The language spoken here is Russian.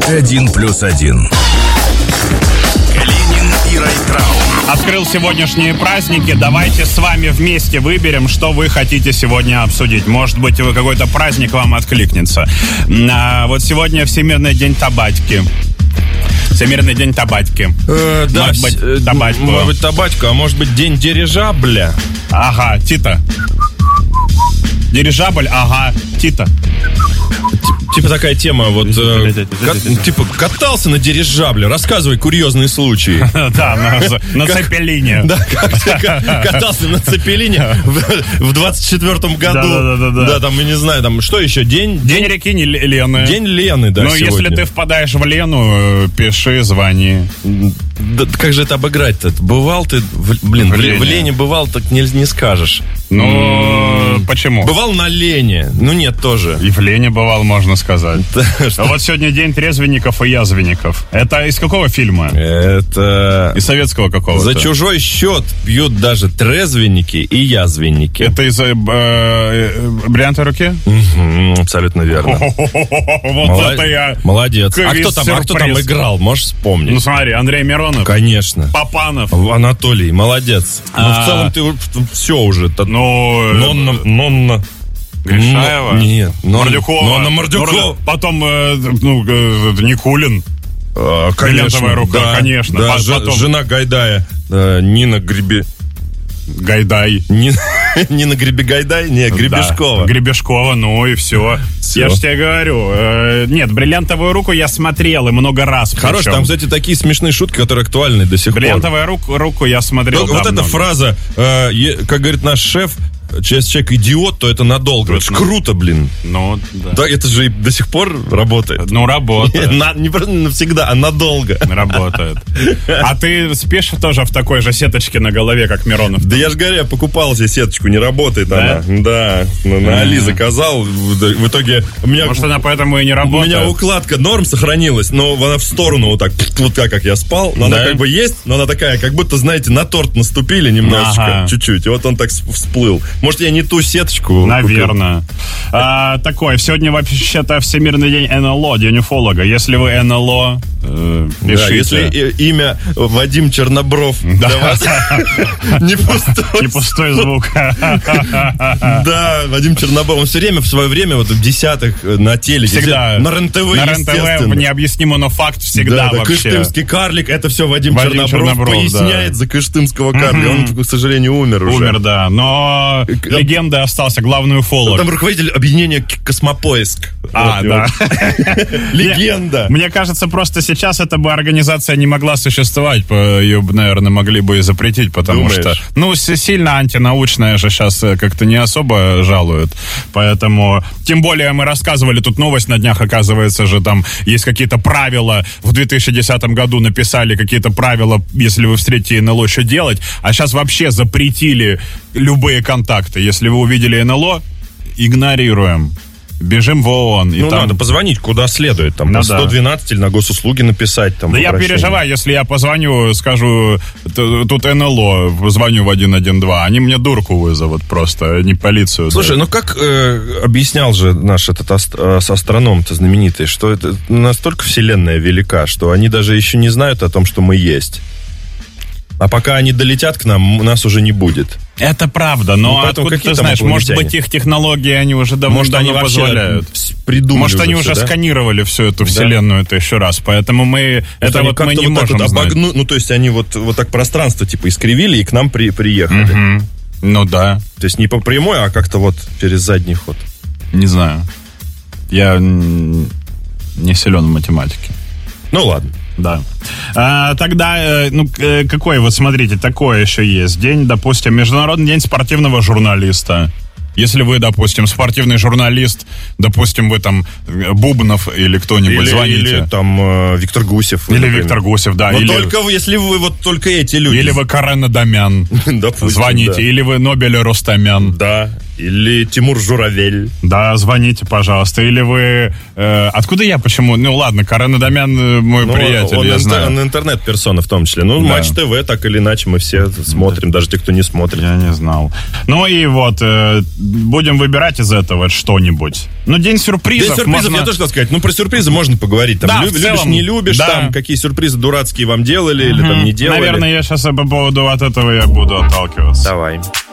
1+1. Калинин и Райтрау. Открыл сегодняшние праздники. Давайте с вами вместе выберем, что вы хотите сегодня обсудить. Может быть, какой-то праздник вам откликнется. Вот сегодня Всемирный день табачки. Всемирный день табачки. Да, может быть, табачку. Может быть, табачку, а может быть, день дирижабля. Ага, Тита. Дирижабль, ага, Тита. Типа такая тема, вот, типа, катался на дирижабле, рассказывай курьезные случаи. Да, на Цепелине. Да, катался на Цепелине в 24-м году. Да, там, я не знаю, там, что еще, день реки Лены. День Лены, да, сегодня. Ну, если ты впадаешь в Лену, пиши, звони. Да, как же это обыграть-то? Бывал ты, в Лене бывал, так не скажешь. Ну, почему? Бывал на Лене, ну нет, тоже. И в Лене бывал, можно сказать. А вот сегодня день трезвенников и язвенников. Это из какого фильма? Это... Из советского какого-то. За чужой счет пьют даже трезвенники и язвенники. Это из «Бриллиантовой руки»? Абсолютно верно. Вот это я. Молодец. А кто там играл? Можешь вспомнить? Ну смотри, Андрей Миронов. Конечно. Попанов. Анатолий, молодец. Ну в целом ты все уже. Нонна. Гришаева? Нет. Мордюкова. Нонна Мордюкова. Потом Никулин. Бриллиантовая рука, да, конечно. Да, жена Гайдая. Нина Гайдай. Нина Гайдай? Не, Гребешкова. Да, Гребешкова, ну и все. Я же тебе говорю. Нет, «Бриллиантовую руку» я смотрел и много раз. Хорош, там, кстати, такие смешные шутки, которые актуальны до сих пор. «Бриллиантовую руку» я смотрел. Вот эта фраза, как говорит наш шеф, если человек идиот, то это надолго. Это ж круто, блин. Ну, да. Да, это же и до сих пор работает. Ну, работает. Не просто навсегда, а надолго. Работает. А ты спишь тоже в такой же сеточке на голове, как Миронов? Да я же говорю, я покупал себе сеточку, не работает она. Да, на Али заказал. В итоге у меня... Может, она поэтому и не работает? У меня укладка норм сохранилась, но она в сторону вот так, вот как я спал. Но она как бы есть, но она такая, как будто, знаете, на торт наступили немножечко, чуть-чуть. И вот он так всплыл. Может, я не ту сеточку наверное. Такой, сегодня вообще-то Всемирный день НЛО, день уфолога. Если вы НЛО, пишите. Да, если имя Вадим Чернобров для вас не пустой. Не пустой звук. Да, Вадим Чернобров. Он все время, в свое время, вот в десятых, на теле. Всегда. На РЕН-ТВ, естественно. Необъяснимо, но факт всегда вообще. Кыштымский карлик, это все Вадим Чернобров поясняет за кыштымского карлика. Он, к сожалению, умер уже. Умер, да, но... Легенда остался, главный уфолог. Там руководитель объединения Космопоиск. Да. Легенда. Мне кажется, просто сейчас эта бы организация не могла существовать. Ее, наверное, могли бы и запретить, потому что... Ну, сильно антинаучная же сейчас как-то не особо жалуют. Поэтому... Тем более мы рассказывали тут новость на днях, оказывается же, там есть какие-то правила. В 2010 году написали какие-то правила, если вы встретите НЛО, что делать. А сейчас вообще запретили любые контакты. Если вы увидели НЛО, игнорируем. Бежим в ООН. И там... надо позвонить куда следует. Там, на 112 или на госуслуги написать. Там, да я переживаю, если я позвоню, скажу, тут НЛО, звоню в 112, они мне дурку вызовут просто, не полицию. Слушай, ну как объяснял же наш этот астроном-то знаменитый, что это настолько вселенная велика, что они даже еще не знают о том, что мы есть. А пока они долетят к нам, нас уже не будет. Это правда, но откуда ты знаешь, может быть, их технологии они уже давно позволяют. Может, они уже сканировали всю эту вселенную это еще раз, поэтому мы это вот мы не можем знать. Ну, то есть они вот так пространство типа искривили и к нам приехали. Ну да. То есть не по прямой, а как-то вот через задний ход. Не знаю. Я не силен в математике. Ну ладно. Да. Тогда, какой, вот смотрите, такое еще есть день, допустим, Международный день спортивного журналиста. Если вы, допустим, спортивный журналист, допустим, вы там Бубнов или кто-нибудь звоните. Или там Виктор Гусев. Или Виктор Гусев, да. Но только если вы вот только эти люди. Или вы Карен Адамян звоните. Да. Или вы Нобель Рустамян. Да. Или Тимур Журавель. Да, звоните, пожалуйста. Или вы... откуда я? Почему? Ну, ладно, Карен Адамян мой приятель, я знаю. Он интернет-персона в том числе. Ну, да. Матч ТВ, так или иначе, мы все смотрим, даже те, кто не смотрит. Я не знал. Ну и вот, будем выбирать из этого что-нибудь. Ну, День сюрпризов. День сюрпризов, я тоже хотел сказать. Ну, про сюрпризы можно поговорить. Там, да, любишь, не любишь, да. Там, какие сюрпризы дурацкие вам делали или там не делали. Наверное, я сейчас по поводу от этого я буду отталкиваться. Давай.